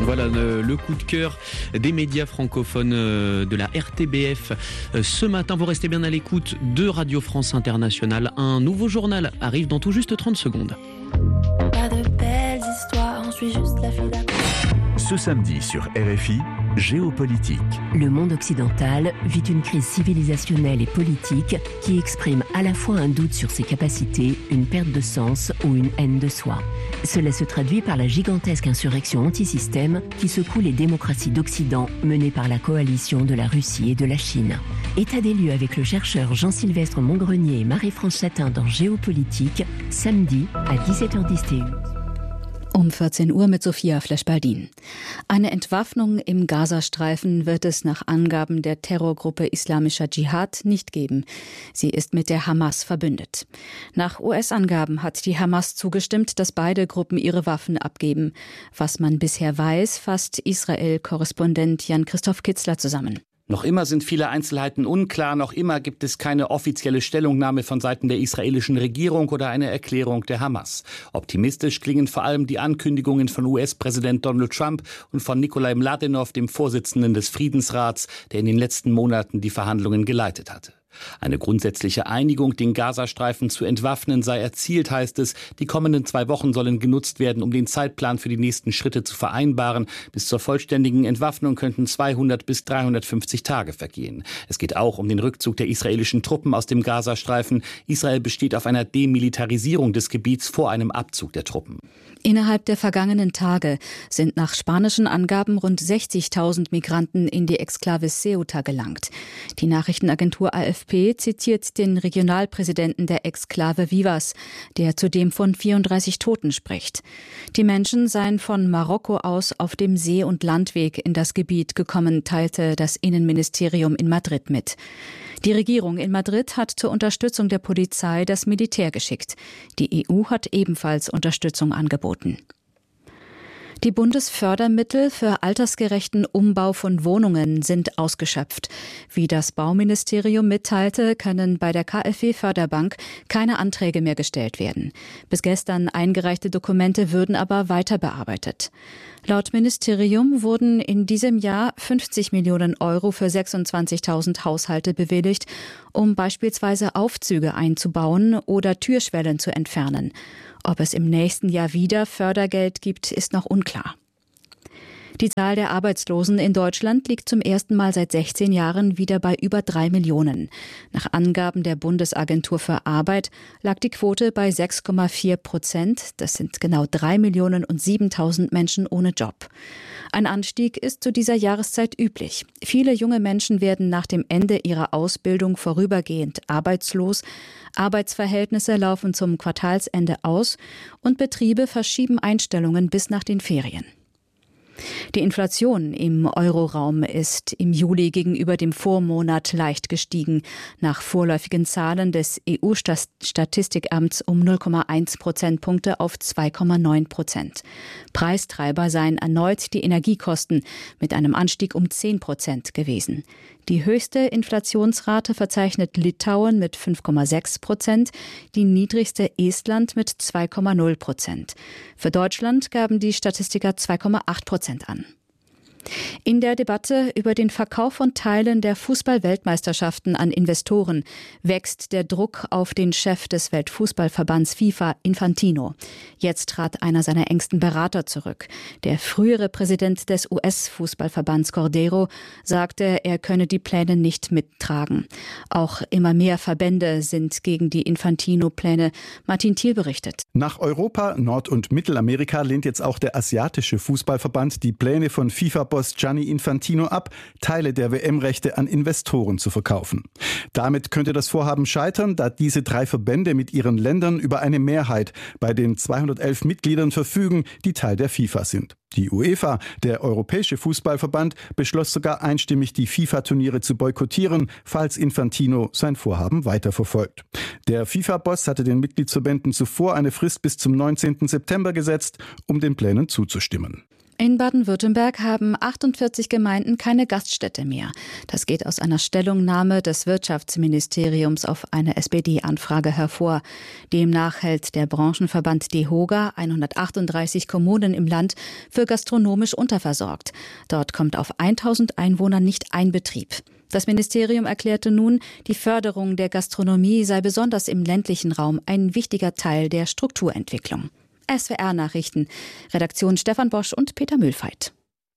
Voilà le coup de cœur des médias francophones de la RTBF. Ce matin, vous restez bien à l'écoute de Radio France Internationale. Un nouveau journal arrive dans tout juste 30 secondes. Pas de belles histoires, je suis juste la fille d'après. Ce samedi sur RFI, Géopolitique. Le monde occidental vit une crise civilisationnelle et politique qui exprime à la fois un doute sur ses capacités, une perte de sens ou une haine de soi. Cela se traduit par la gigantesque insurrection anti-système qui secoue les démocraties d'Occident menées par la coalition de la Russie et de la Chine. État des lieux avec le chercheur Jean-Sylvestre Montgrenier et Marie-France Chatin dans Géopolitique, samedi à 17h10 TU. Um 14 Uhr mit Sophia Flesch-Baldin. Eine Entwaffnung im Gazastreifen wird es nach Angaben der Terrorgruppe Islamischer Dschihad nicht geben. Sie ist mit der Hamas verbündet. Nach US-Angaben hat die Hamas zugestimmt, dass beide Gruppen ihre Waffen abgeben. Was man bisher weiß, fasst Israel-Korrespondent Jan-Christoph Kitzler zusammen. Noch immer sind viele Einzelheiten unklar, noch immer gibt es keine offizielle Stellungnahme von Seiten der israelischen Regierung oder eine Erklärung der Hamas. Optimistisch klingen vor allem die Ankündigungen von US-Präsident Donald Trump und von Nikolai Mladenov, dem Vorsitzenden des Friedensrats, der in den letzten Monaten die Verhandlungen geleitet hatte. Eine grundsätzliche Einigung, den Gazastreifen zu entwaffnen, sei erzielt, heißt es. Die kommenden 2 Wochen sollen genutzt werden, um den Zeitplan für die nächsten Schritte zu vereinbaren. Bis zur vollständigen Entwaffnung könnten 200 bis 350 Tage vergehen. Es geht auch um den Rückzug der israelischen Truppen aus dem Gazastreifen. Israel besteht auf einer Demilitarisierung des Gebiets vor einem Abzug der Truppen. Innerhalb der vergangenen Tage sind nach spanischen Angaben rund 60.000 Migranten in die Exklave Ceuta gelangt. Die Nachrichtenagentur AFP zitiert den Regionalpräsidenten der Exklave Vivas, der zudem von 34 Toten spricht. Die Menschen seien von Marokko aus auf dem See- und Landweg in das Gebiet gekommen, teilte das Innenministerium in Madrid mit. Die Regierung in Madrid hat zur Unterstützung der Polizei das Militär geschickt. Die EU hat ebenfalls Unterstützung angeboten. Die Bundesfördermittel für altersgerechten Umbau von Wohnungen sind ausgeschöpft. Wie das Bauministerium mitteilte, können bei der KfW-Förderbank keine Anträge mehr gestellt werden. Bis gestern eingereichte Dokumente würden aber weiter bearbeitet. Laut Ministerium wurden in diesem Jahr 50 Millionen Euro für 26.000 Haushalte bewilligt, um beispielsweise Aufzüge einzubauen oder Türschwellen zu entfernen. Ob es im nächsten Jahr wieder Fördergeld gibt, ist noch unklar. Die Zahl der Arbeitslosen in Deutschland liegt zum ersten Mal seit 16 Jahren wieder bei über 3 Millionen. Nach Angaben der Bundesagentur für Arbeit lag die Quote bei 6,4%. Das sind genau 3.007.000 Menschen ohne Job. Ein Anstieg ist zu dieser Jahreszeit üblich. Viele junge Menschen werden nach dem Ende ihrer Ausbildung vorübergehend arbeitslos. Arbeitsverhältnisse laufen zum Quartalsende aus und Betriebe verschieben Einstellungen bis nach den Ferien. Die Inflation im Euroraum ist im Juli gegenüber dem Vormonat leicht gestiegen. Nach vorläufigen Zahlen des EU-Statistikamts um 0,1 Prozentpunkte auf 2,9%. Preistreiber seien erneut die Energiekosten mit einem Anstieg um 10% gewesen. Die höchste Inflationsrate verzeichnet Litauen mit 5,6%, die niedrigste Estland mit 2,0%. Für Deutschland gaben die Statistiker 2,8% an. In der Debatte über den Verkauf von Teilen der Fußball-Weltmeisterschaften an Investoren wächst der Druck auf den Chef des Weltfußballverbands FIFA, Infantino. Jetzt trat einer seiner engsten Berater zurück. Der frühere Präsident des US-Fußballverbands Cordero sagte, er könne die Pläne nicht mittragen. Auch immer mehr Verbände sind gegen die Infantino-Pläne. Martin Thiel berichtet. Nach Europa, Nord- und Mittelamerika lehnt jetzt auch der asiatische Fußballverband die Pläne von FIFA-Boss Gianni Infantino ab, Teile der WM-Rechte an Investoren zu verkaufen. Damit könnte das Vorhaben scheitern, da diese 3 Verbände mit ihren Ländern über eine Mehrheit bei den 211 Mitgliedern verfügen, die Teil der FIFA sind. Die UEFA, der Europäische Fußballverband, beschloss sogar einstimmig, die FIFA-Turniere zu boykottieren, falls Infantino sein Vorhaben weiterverfolgt. Der FIFA-Boss hatte den Mitgliedsverbänden zuvor eine Frist bis zum 19. September gesetzt, um den Plänen zuzustimmen. In Baden-Württemberg haben 48 Gemeinden keine Gaststätte mehr. Das geht aus einer Stellungnahme des Wirtschaftsministeriums auf eine SPD-Anfrage hervor. Demnach hält der Branchenverband DEHOGA 138 Kommunen im Land für gastronomisch unterversorgt. Dort kommt auf 1000 Einwohner nicht ein Betrieb. Das Ministerium erklärte nun, die Förderung der Gastronomie sei besonders im ländlichen Raum ein wichtiger Teil der Strukturentwicklung. SWR-Nachrichten. Redaktion Stefan Bosch und Peter Mühlfeit.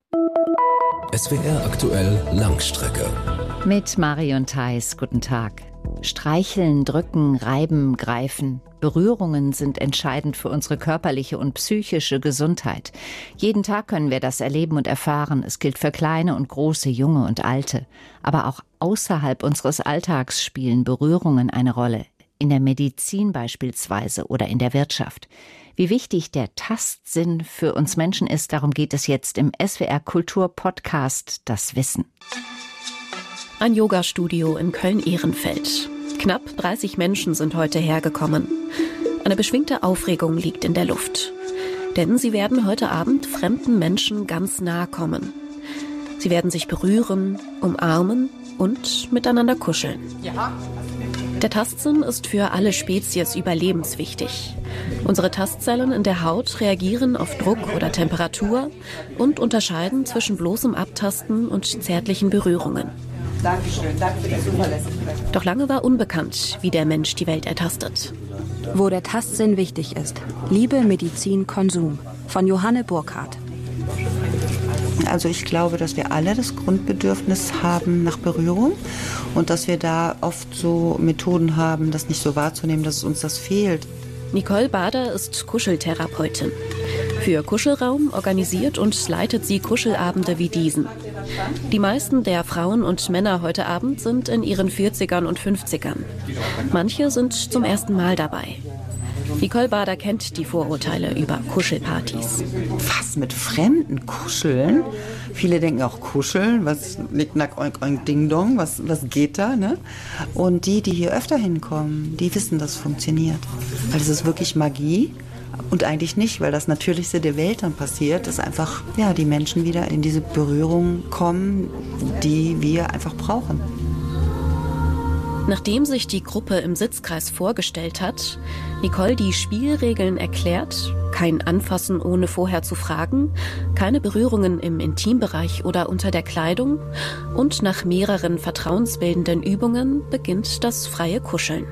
SWR aktuell Langstrecke. Mit Marion Theis, guten Tag. Streicheln, drücken, reiben, greifen. Berührungen sind entscheidend für unsere körperliche und psychische Gesundheit. Jeden Tag können wir das erleben und erfahren. Es gilt für kleine und große, junge und alte. Aber auch außerhalb unseres Alltags spielen Berührungen eine Rolle. In der Medizin beispielsweise oder in der Wirtschaft. Wie wichtig der Tastsinn für uns Menschen ist, darum geht es jetzt im SWR-Kultur-Podcast Das Wissen. Ein Yoga-Studio in Köln-Ehrenfeld. Knapp 30 Menschen sind heute hergekommen. Eine beschwingte Aufregung liegt in der Luft. Denn sie werden heute Abend fremden Menschen ganz nahe kommen. Sie werden sich berühren, umarmen und miteinander kuscheln. Der Tastsinn ist für alle Spezies überlebenswichtig. Unsere Tastzellen in der Haut reagieren auf Druck oder Temperatur und unterscheiden zwischen bloßem Abtasten und zärtlichen Berührungen. Dankeschön, danke für die Zuverlässigkeit. Doch lange war unbekannt, wie der Mensch die Welt ertastet. Wo der Tastsinn wichtig ist. Liebe, Medizin, Konsum. Von Johanne Burkhardt. Also ich glaube, dass wir alle das Grundbedürfnis haben nach Berührung und dass wir da oft so Methoden haben, das nicht so wahrzunehmen, dass uns das fehlt. Nicole Bader ist Kuscheltherapeutin. Für Kuschelraum organisiert und leitet sie Kuschelabende wie diesen. Die meisten der Frauen und Männer heute Abend sind in ihren 40ern und 50ern. Manche sind zum ersten Mal dabei. Nicole Bader kennt die Vorurteile über Kuschelpartys. Was, mit Fremden kuscheln? Viele denken auch kuscheln, was liegt nach oink oink ding dong, was geht da, ne? Und die hier öfter hinkommen, die wissen, dass es funktioniert. Weil es ist wirklich Magie und eigentlich nicht, weil das Natürlichste der Welt dann passiert, dass einfach die Menschen wieder in diese Berührung kommen, die wir einfach brauchen. Nachdem sich die Gruppe im Sitzkreis vorgestellt hat, Nicole die Spielregeln erklärt, kein Anfassen ohne vorher zu fragen, keine Berührungen im Intimbereich oder unter der Kleidung und nach mehreren vertrauensbildenden Übungen beginnt das freie Kuscheln.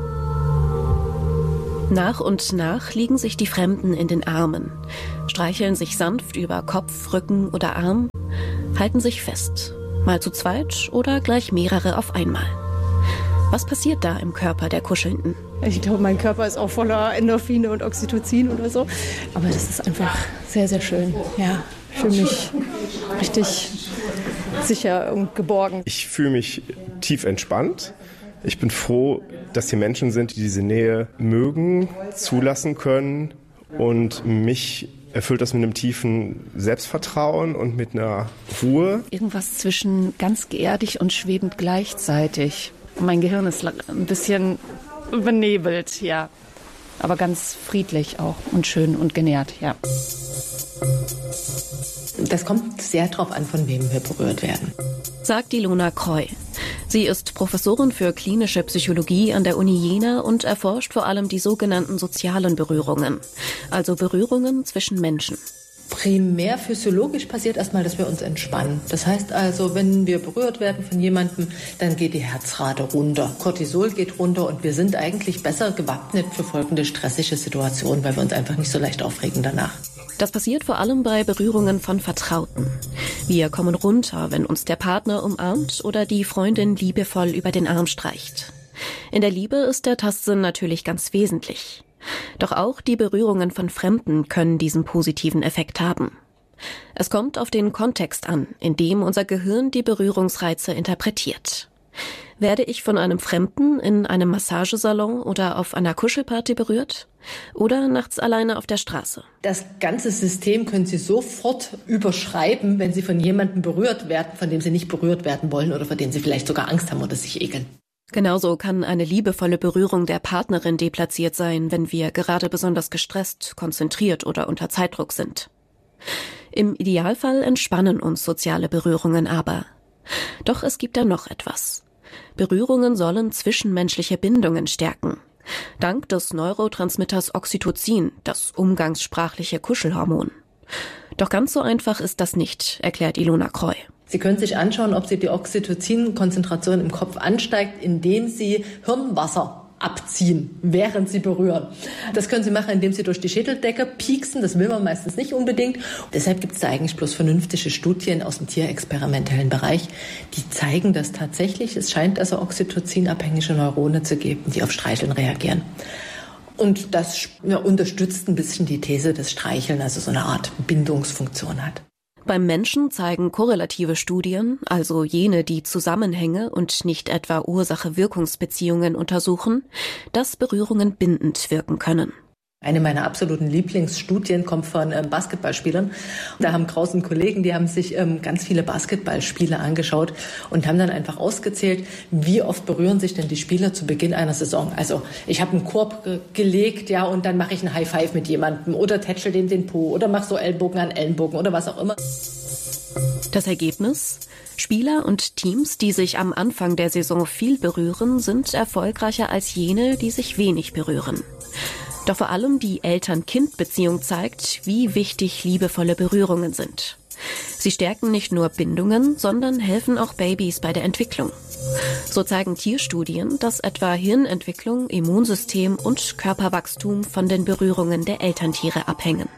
Nach und nach liegen sich die Fremden in den Armen, streicheln sich sanft über Kopf, Rücken oder Arm, halten sich fest, mal zu zweit oder gleich mehrere auf einmal. Was passiert da im Körper der Kuschelnden? Ich glaube, mein Körper ist auch voller Endorphine und Oxytocin oder so. Aber das ist einfach sehr, sehr schön. Ja, ich fühle mich richtig sicher und geborgen. Ich fühle mich tief entspannt. Ich bin froh, dass hier Menschen sind, die diese Nähe mögen, zulassen können. Und mich erfüllt das mit einem tiefen Selbstvertrauen und mit einer Ruhe. Irgendwas zwischen ganz geerdig und schwebend gleichzeitig. Mein Gehirn ist ein bisschen benebelt, ja. Aber ganz friedlich auch und schön und genährt, ja. Das kommt sehr drauf an, von wem wir berührt werden. Sagt Ilona Kreu. Sie ist Professorin für klinische Psychologie an der Uni Jena und erforscht vor allem die sogenannten sozialen Berührungen, also Berührungen zwischen Menschen. Primär physiologisch passiert erstmal, dass wir uns entspannen. Das heißt also, wenn wir berührt werden von jemandem, dann geht die Herzrate runter. Cortisol geht runter und wir sind eigentlich besser gewappnet für folgende stressige Situationen, weil wir uns einfach nicht so leicht aufregen danach. Das passiert vor allem bei Berührungen von Vertrauten. Wir kommen runter, wenn uns der Partner umarmt oder die Freundin liebevoll über den Arm streicht. In der Liebe ist der Tastsinn natürlich ganz wesentlich. Doch auch die Berührungen von Fremden können diesen positiven Effekt haben. Es kommt auf den Kontext an, in dem unser Gehirn die Berührungsreize interpretiert. Werde ich von einem Fremden in einem Massagesalon oder auf einer Kuschelparty berührt? Oder nachts alleine auf der Straße? Das ganze System können Sie sofort überschreiben, wenn Sie von jemandem berührt werden, von dem Sie nicht berührt werden wollen oder vor dem Sie vielleicht sogar Angst haben oder sich ekeln. Genauso kann eine liebevolle Berührung der Partnerin deplatziert sein, wenn wir gerade besonders gestresst, konzentriert oder unter Zeitdruck sind. Im Idealfall entspannen uns soziale Berührungen aber. Doch es gibt da noch etwas. Berührungen sollen zwischenmenschliche Bindungen stärken. Dank des Neurotransmitters Oxytocin, das umgangssprachliche Kuschelhormon. Doch ganz so einfach ist das nicht, erklärt Ilona Kreu. Sie können sich anschauen, ob Sie die Oxytocin-Konzentration im Kopf ansteigt, indem Sie Hirnwasser abziehen, während Sie berühren. Das können Sie machen, indem Sie durch die Schädeldecke pieksen. Das will man meistens nicht unbedingt. Deshalb gibt es da eigentlich bloß vernünftige Studien aus dem tierexperimentellen Bereich, die zeigen, dass tatsächlich, es scheint also oxytocinabhängige Neurone zu geben, die auf Streicheln reagieren. Und das unterstützt ein bisschen die These, dass Streicheln also so eine Art Bindungsfunktion hat. Beim Menschen zeigen korrelative Studien, also jene, die Zusammenhänge und nicht etwa Ursache-Wirkungsbeziehungen untersuchen, dass Berührungen bindend wirken können. Eine meiner absoluten Lieblingsstudien kommt von Basketballspielern. Da haben draußen Kollegen, die haben sich ganz viele Basketballspiele angeschaut und haben dann einfach ausgezählt, wie oft berühren sich denn die Spieler zu Beginn einer Saison. Also ich habe einen Korb gelegt, ja, und dann mache ich einen High Five mit jemandem oder tätschel dem den Po oder mache so Ellenbogen an Ellenbogen oder was auch immer. Das Ergebnis? Spieler und Teams, die sich am Anfang der Saison viel berühren, sind erfolgreicher als jene, die sich wenig berühren. Doch vor allem die Eltern-Kind-Beziehung zeigt, wie wichtig liebevolle Berührungen sind. Sie stärken nicht nur Bindungen, sondern helfen auch Babys bei der Entwicklung. So zeigen Tierstudien, dass etwa Hirnentwicklung, Immunsystem und Körperwachstum von den Berührungen der Elterntiere abhängen.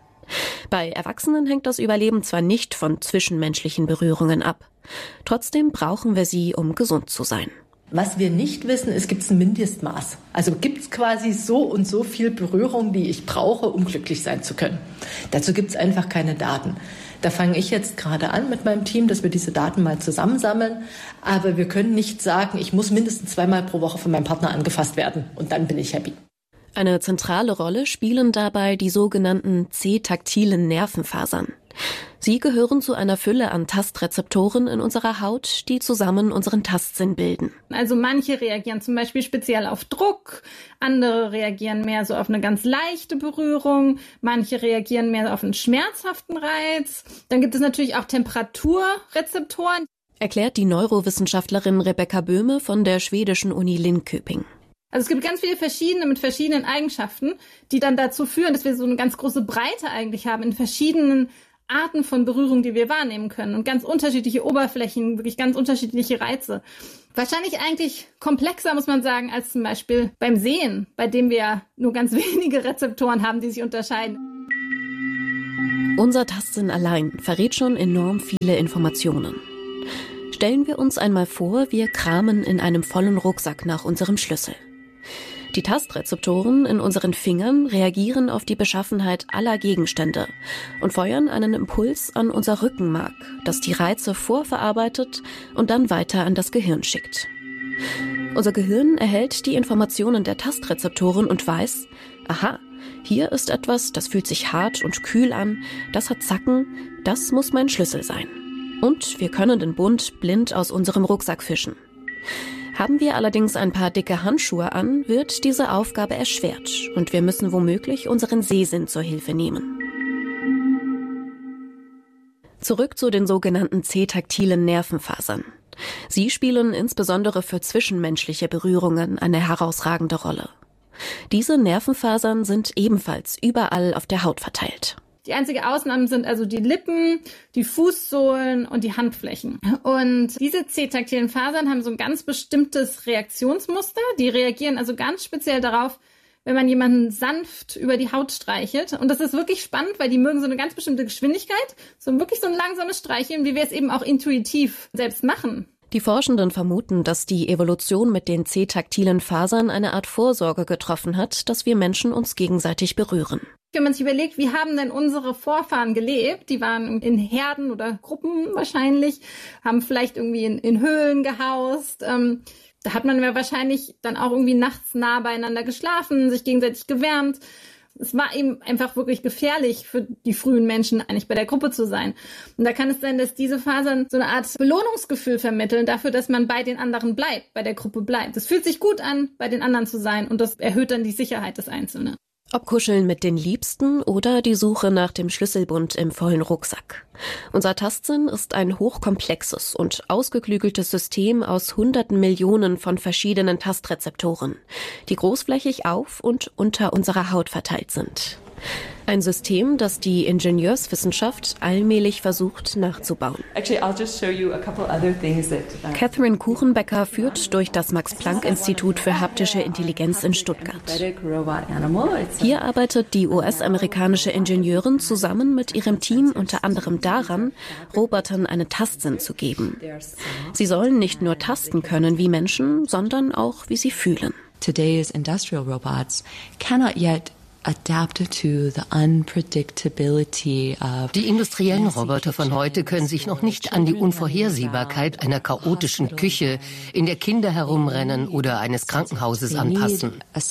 Bei Erwachsenen hängt das Überleben zwar nicht von zwischenmenschlichen Berührungen ab. Trotzdem brauchen wir sie, um gesund zu sein. Was wir nicht wissen, ist, gibt es ein Mindestmaß? Also gibt es quasi so und so viel Berührung, die ich brauche, um glücklich sein zu können? Dazu gibt es einfach keine Daten. Da fange ich jetzt gerade an mit meinem Team, dass wir diese Daten mal zusammensammeln. Aber wir können nicht sagen, ich muss mindestens 2-mal pro Woche von meinem Partner angefasst werden und dann bin ich happy. Eine zentrale Rolle spielen dabei die sogenannten C-taktilen Nervenfasern. Sie gehören zu einer Fülle an Tastrezeptoren in unserer Haut, die zusammen unseren Tastsinn bilden. Also manche reagieren zum Beispiel speziell auf Druck, andere reagieren mehr so auf eine ganz leichte Berührung, manche reagieren mehr auf einen schmerzhaften Reiz. Dann gibt es natürlich auch Temperaturrezeptoren. Erklärt die Neurowissenschaftlerin Rebecca Böhme von der schwedischen Uni Linköping. Also es gibt ganz viele verschiedene mit verschiedenen Eigenschaften, die dann dazu führen, dass wir so eine ganz große Breite eigentlich haben in verschiedenen Arten von Berührung, die wir wahrnehmen können und ganz unterschiedliche Oberflächen, wirklich ganz unterschiedliche Reize. Wahrscheinlich eigentlich komplexer, muss man sagen, als zum Beispiel beim Sehen, bei dem wir nur ganz wenige Rezeptoren haben, die sich unterscheiden. Unser Tastsinn allein verrät schon enorm viele Informationen. Stellen wir uns einmal vor, wir kramen in einem vollen Rucksack nach unserem Schlüssel. Die Tastrezeptoren in unseren Fingern reagieren auf die Beschaffenheit aller Gegenstände und feuern einen Impuls an unser Rückenmark, das die Reize vorverarbeitet und dann weiter an das Gehirn schickt. Unser Gehirn erhält die Informationen der Tastrezeptoren und weiß, aha, hier ist etwas, das fühlt sich hart und kühl an, das hat Zacken, das muss mein Schlüssel sein. Und wir können den Bund blind aus unserem Rucksack fischen. Haben wir allerdings ein paar dicke Handschuhe an, wird diese Aufgabe erschwert und wir müssen womöglich unseren Sehsinn zur Hilfe nehmen. Zurück zu den sogenannten C-taktilen Nervenfasern. Sie spielen insbesondere für zwischenmenschliche Berührungen eine herausragende Rolle. Diese Nervenfasern sind ebenfalls überall auf der Haut verteilt. Die einzige Ausnahme sind also die Lippen, die Fußsohlen und die Handflächen. Und diese C-taktilen Fasern haben so ein ganz bestimmtes Reaktionsmuster. Die reagieren also ganz speziell darauf, wenn man jemanden sanft über die Haut streichelt. Und das ist wirklich spannend, weil die mögen so eine ganz bestimmte Geschwindigkeit, so wirklich so ein langsames Streicheln, wie wir es eben auch intuitiv selbst machen. Die Forschenden vermuten, dass die Evolution mit den C-taktilen Fasern eine Art Vorsorge getroffen hat, dass wir Menschen uns gegenseitig berühren. Wenn man sich überlegt, wie haben denn unsere Vorfahren gelebt? Die waren in Herden oder Gruppen wahrscheinlich, haben vielleicht irgendwie in Höhlen gehaust. Da hat man ja wahrscheinlich dann auch irgendwie nachts nah beieinander geschlafen, sich gegenseitig gewärmt. Es war eben einfach wirklich gefährlich für die frühen Menschen, eigentlich bei der Gruppe zu sein. Und da kann es sein, dass diese Fasern so eine Art Belohnungsgefühl vermitteln dafür, dass man bei den anderen bleibt, bei der Gruppe bleibt. Es fühlt sich gut an, bei den anderen zu sein und das erhöht dann die Sicherheit des Einzelnen. Ob Kuscheln mit den Liebsten oder die Suche nach dem Schlüsselbund im vollen Rucksack. Unser Tastsinn ist ein hochkomplexes und ausgeklügeltes System aus hunderten Millionen von verschiedenen Tastrezeptoren, die großflächig auf und unter unserer Haut verteilt sind. Ein System, das die Ingenieurswissenschaft allmählich versucht nachzubauen. Catherine Kuchenbecker führt durch das Max-Planck-Institut für haptische Intelligenz in Stuttgart. Hier arbeitet die US-amerikanische Ingenieurin zusammen mit ihrem Team unter anderem daran, Robotern einen Tastsinn zu geben. Sie sollen nicht nur tasten können wie Menschen, sondern auch wie sie fühlen. Today's industrial robots cannot yet Die industriellen Roboter von heute können sich noch nicht an die Unvorhersehbarkeit einer chaotischen Küche, in der Kinder herumrennen oder eines Krankenhauses anpassen.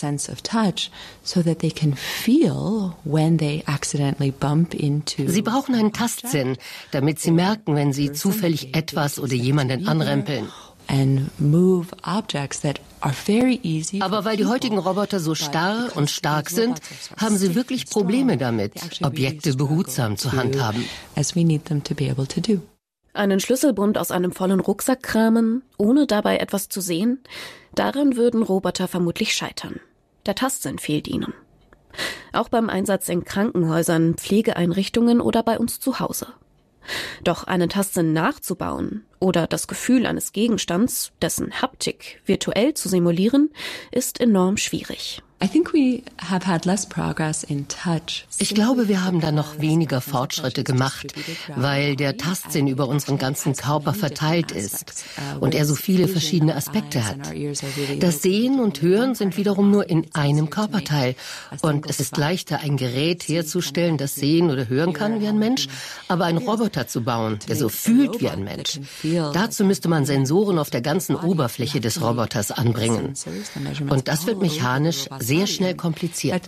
Sie brauchen einen Tastsinn, damit sie merken, wenn sie zufällig etwas oder jemanden anrempeln. Aber weil die heutigen Roboter so starr und stark sind, haben sie wirklich Probleme damit, Objekte behutsam zu handhaben. Einen Schlüsselbund aus einem vollen Rucksack kramen, ohne dabei etwas zu sehen, daran würden Roboter vermutlich scheitern. Der Tastsinn fehlt ihnen. Auch beim Einsatz in Krankenhäusern, Pflegeeinrichtungen oder bei uns zu Hause. Doch einen Tastsinn nachzubauen oder das Gefühl eines Gegenstands, dessen Haptik virtuell zu simulieren, ist enorm schwierig. Ich glaube, wir haben da noch weniger Fortschritte gemacht, weil der Tastsinn über unseren ganzen Körper verteilt ist und er so viele verschiedene Aspekte hat. Das Sehen und Hören sind wiederum nur in einem Körperteil und es ist leichter, ein Gerät herzustellen, das sehen oder hören kann wie ein Mensch, aber einen Roboter zu bauen, der so fühlt wie ein Mensch. Dazu müsste man Sensoren auf der ganzen Oberfläche des Roboters anbringen. Und das wird mechanisch sehr schnell kompliziert.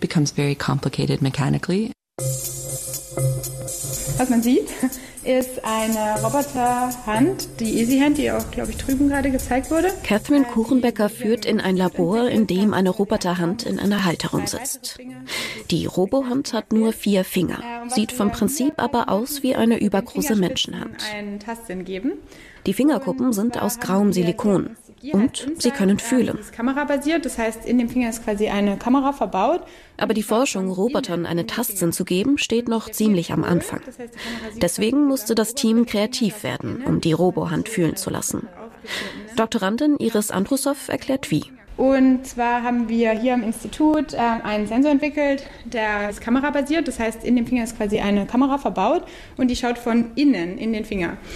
Was man sieht, ist eine Roboterhand, die EasyHand, die auch, glaube ich, drüben gerade gezeigt wurde. Catherine Kuchenbecker führt in ein Labor, in dem eine Roboterhand in einer Halterung sitzt. Die Robohand hat nur 4 Finger, sieht vom Prinzip aber aus wie eine übergroße Menschenhand. Die Fingerkuppen sind aus grauem Silikon und sie können fühlen. Das ist kamerabasiert, das heißt, in dem Finger ist quasi eine Kamera verbaut. Aber die Forschung, Robotern einen Tastsinn zu geben, steht noch ziemlich am Anfang. Deswegen musste das Team kreativ werden, um die Robohand fühlen zu lassen. Doktorandin Iris Andrusow erklärt wie. Und zwar haben wir hier am Institut einen Sensor entwickelt, der ist kamerabasiert. Das heißt, in dem Finger ist quasi eine Kamera verbaut und die schaut von innen in den Finger.